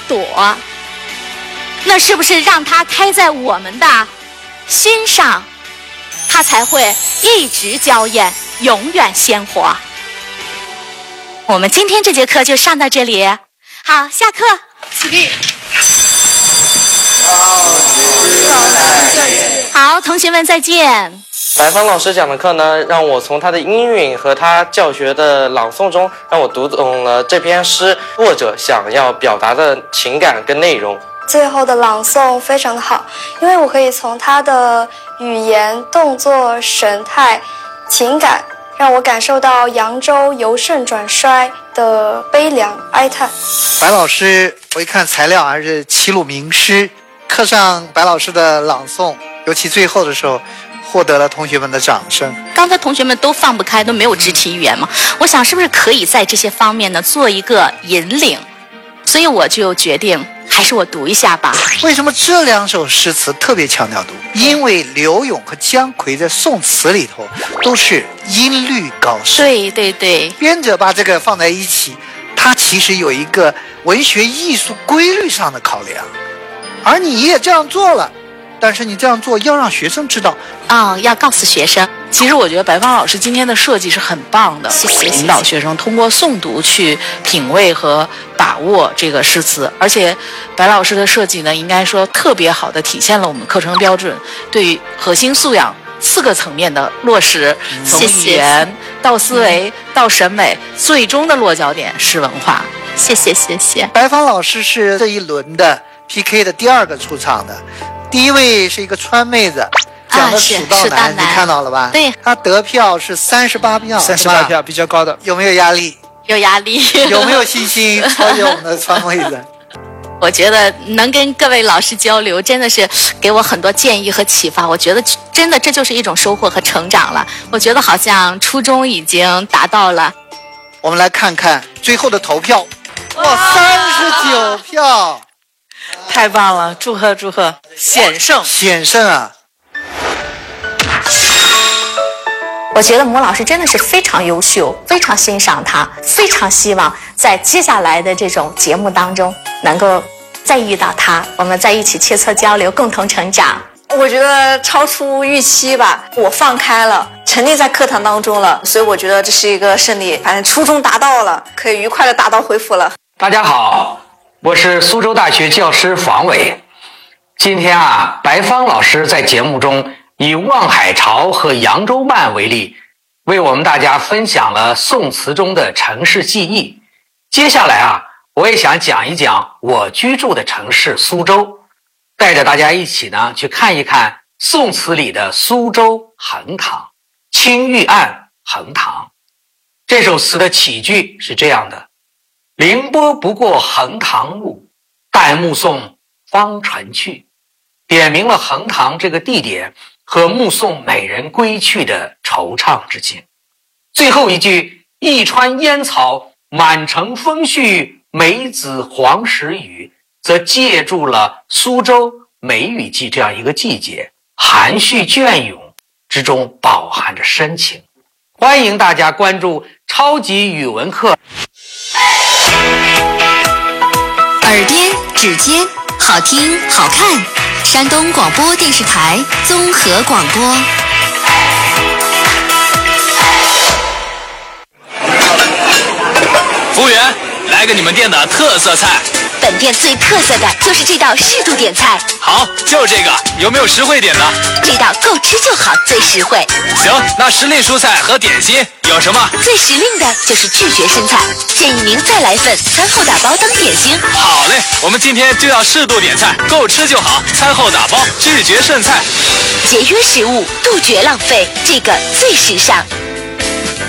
朵，那是不是让它开在我们的心上，它才会一直娇艳，永远鲜活？我们今天这节课就上到这里，好，下课，起立。好，同学们再见。 白芳老师讲的课呢，让我从他的音韵和他教学的朗诵中，让我读懂了这篇诗作者想要表达的情感跟内容。 最后的朗诵非常的好，因为我可以从他的语言、动作、神态、情感，让我感受到扬州由盛转衰的悲凉哀叹。 白老师，我一看材料还是齐鲁名诗，课上白老师的朗诵，尤其最后的时候，获得了同学们的掌声。 刚才同学们都放不开，都没有肢体语言嘛，我想是不是可以在这些方面呢做一个引领？所以我就决定还是我读一下吧。 为什么这两首诗词特别强调读？因为柳永和姜夔在宋词里头都是音律高手。 对对对， 编者把这个放在一起，他其实有一个文学艺术规律上的考量，而你也这样做了，但是你这样做要让学生知道， 要告诉学生。 其实我觉得白芳老师今天的设计是很棒的， 谢谢。 引导学生通过诵读去品味和把握这个诗词，而且白老师的设计呢，应该说特别好的体现了我们课程标准对于核心素养4个层面的落实，从语言到思维到审美，最终的落脚点是文化。 谢谢谢谢。 白芳老师是这一轮的 PK 的第2个出场的，第一位是一个川妹子。讲的蜀道难，你看到了吧？ 对， 他得票是38票 ，38票比较高的。 有没有压力？ 有压力。 有没有信心超越我们的川妹子？ 我觉得能跟各位老师交流，真的是给我很多建议和启发。我觉得真的这就是一种收获和成长了。我觉得好像初衷已经达到了。 我们来看看最后的投票，哇，39票， 太棒了！祝贺祝贺，险胜险胜啊！ 我觉得魔老师真的是非常优秀，非常欣赏他，非常希望在接下来的这种节目当中能够再遇到他，我们在一起切磋交流，共同成长。 我觉得超出预期吧，我放开了，沉浸在课堂当中了，所以我觉得这是一个胜利，反正初衷达到了，可以愉快的打道回府了。 大家好，我是苏州大学教师房伟。今天白芳老师在节目中以望海潮和扬州慢为例，为我们大家分享了宋词中的城市记忆。接下来我也想讲一讲我居住的城市苏州，带着大家一起呢去看一看宋词里的苏州横塘。青玉案横塘这首词的起句是这样的：凌波不过横塘路，但目送方船去。点明了横塘这个地点和目送美人归去的惆怅之情。最后一句一川烟草满城风絮，梅子黄时雨，则借助了苏州梅雨季这样一个季节，含蓄隽永之中饱含着深情。欢迎大家关注超级语文课。 耳边指尖好听好看，山东广播电视台综合广播。 服务员，来个你们店的特色菜。 本店最特色的就是这道适度点菜。 好，就这个，有没有实惠点的？ 这道够吃就好，最实惠。 行，那时令蔬菜和点心有什么？ 最时令的就是拒绝生菜，建议您再来份餐后打包当点心。 好嘞，我们今天就要适度点菜，够吃就好，餐后打包，拒绝剩菜。 节约食物，杜绝浪费，这个最时尚。